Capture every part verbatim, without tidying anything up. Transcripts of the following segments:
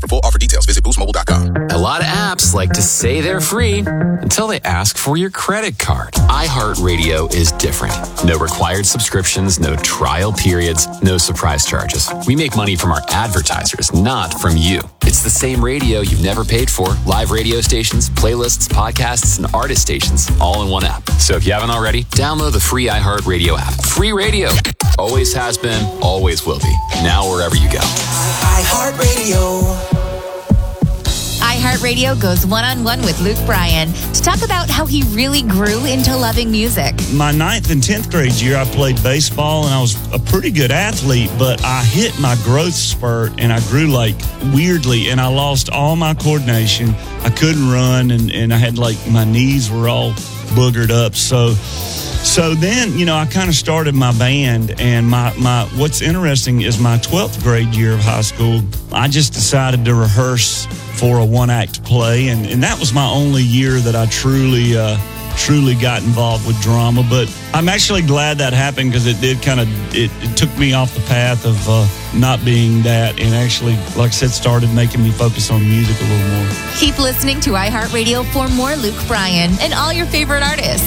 full offer details. Visit boost mobile dot com. A lot of apps like to say they're free until they ask for your credit card. iHeartRadio is different. No required subscriptions, no trial periods, no surprise charges. We make money from our advertisers, not from you. It's the same radio you've never paid for. Live radio stations, playlists, podcasts, and artist stations all in one app. So if you haven't already, download the free iHeartRadio app. Free radio. Always has been, always will be. Now wherever you go. iHeartRadio. iHeartRadio goes one-on-one with Luke Bryan to talk about how he really grew into loving music. My ninth and tenth grade year, I played baseball, and I was a pretty good athlete, but I hit my growth spurt, and I grew, like, weirdly, and I lost all my coordination. I couldn't run, and, and I had, like, my knees were all boogered up. So so then, you know, I kind of started my band, and my, my what's interesting is my twelfth grade year of high school, I just decided to rehearse for a one-act play, and, and that was my only year that I truly uh, truly got involved with drama. But I'm actually glad that happened, because it did kind of, it, it took me off the path of uh, not being that, and actually, like I said, started making me focus on music a little more. Keep listening to iHeartRadio for more Luke Bryan and all your favorite artists.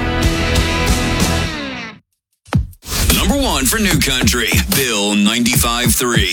Number one for New Country, Bill ninety-five three.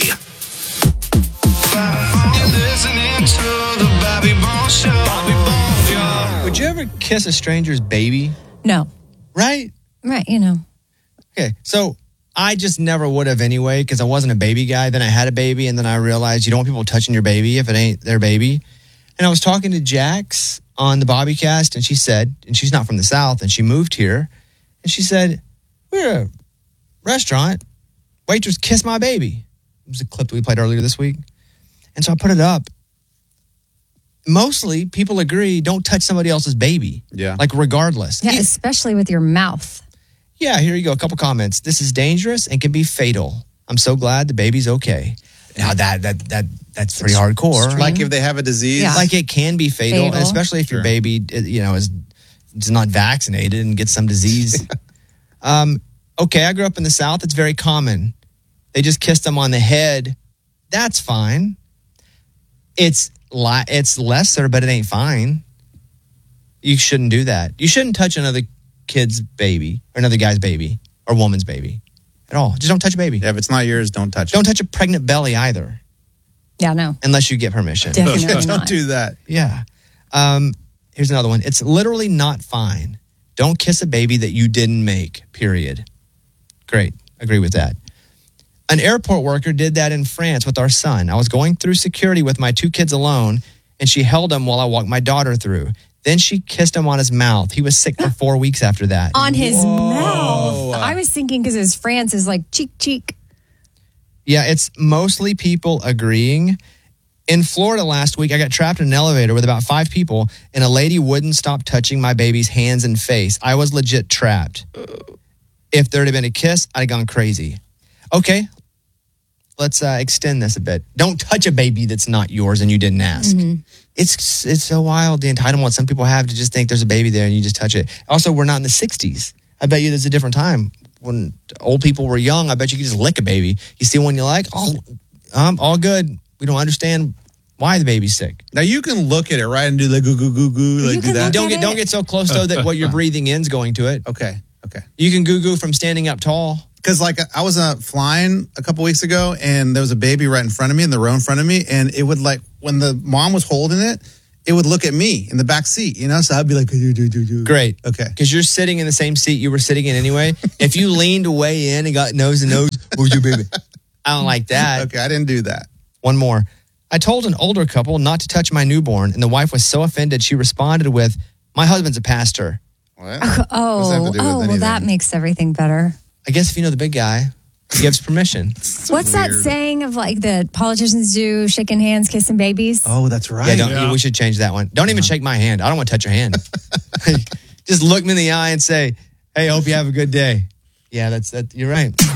Would you ever kiss a stranger's baby? No. Right? Right, you know. Okay, so I just never would have anyway, because I wasn't a baby guy. Then I had a baby, and then I realized you don't want people touching your baby if it ain't their baby. And I was talking to Jax on the Bobbycast, and she said, and she's not from the South, and she moved here, and she said, we're at a restaurant, waitress kissed my baby. It was a clip that we played earlier this week. And so I put it up. Mostly, people agree, don't touch somebody else's baby. Yeah. Like, regardless. Yeah, It- especially with your mouth. yeah, here you go. A couple comments. This is dangerous and can be fatal. I'm so glad the baby's okay. Now, that that that that's pretty hardcore. Like if they have a disease. Yeah. Like it can be fatal, Fatal. especially if your Sure. baby, you know, is, is not vaccinated and gets some disease. um, okay, I grew up in the South. It's very common. They just kissed them on the head. That's fine. It's li- it's lesser, but it ain't fine. You shouldn't do that. You shouldn't touch another kid's baby or another guy's baby or woman's baby at all. Just don't touch a baby. Yeah, if it's not yours, don't touch it. Don't touch a pregnant belly either, Yeah, no. unless you get permission. Definitely Don't not. do that. Yeah. Um, here's another one. It's literally not fine. Don't kiss a baby that you didn't make, period. Great. Agree with that. An airport worker did that in France with our son. I was going through security with my two kids alone, and she held him while I walked my daughter through. Then she kissed him on his mouth. He was sick for four weeks after that. On his mouth. I was thinking because his France is like cheek, cheek. Yeah, it's mostly people agreeing. In Florida last week, I got trapped in an elevator with about five people, and a lady wouldn't stop touching my baby's hands and face. I was legit trapped. If there had been a kiss, I'd have gone crazy. Okay, let's uh, extend this a bit. Don't touch a baby that's not yours and you didn't ask. Mm-hmm. It's it's so wild, the entitlement some people have to just think there's a baby there and you just touch it. Also, we're not in the sixties. I bet you there's a different time. When old people were young, I bet you could just lick a baby. You see one you like, all, um, all good. We don't understand why the baby's sick. Now you can look at it, right, and do the goo goo goo goo, like You do can that. look Don't at get it. don't get so close though that what you're breathing in's going to it. Okay, okay. You can goo goo from standing up tall. Because like I was uh, flying a couple weeks ago, and there was a baby right in front of me in the row in front of me, and it would like when the mom was holding it, it would look at me in the back seat, you know. So I'd be like, do do do do. Great. Okay. Because you're sitting in the same seat you were sitting in anyway. If you leaned way in and got nose to nose, where's your baby? I don't like that. Okay, I didn't do that. One more. I told an older couple not to touch my newborn, and the wife was so offended she responded with, "My husband's a pastor." What? What does that have Oh, to do with oh, well, anything? that makes everything better. I guess if you know the big guy, he gives permission. What's that weird. saying of like the politicians do, shaking hands, kissing babies? Oh, that's right. Yeah, don't, we should change that one. Don't even shake my hand. I don't want to touch your hand. Just look me in the eye and say, "Hey, hope you have a good day." Yeah, that's that. You're right.